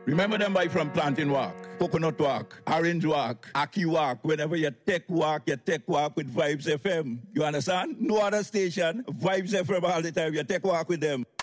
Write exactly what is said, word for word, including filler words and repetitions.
Remember them by from Planting Walk, Coconut Walk, Orange Walk, Aki Walk. Whenever you take walk, you take walk with Vibes F M. You understand? No other station, Vibes F M all the time. You take walk with them.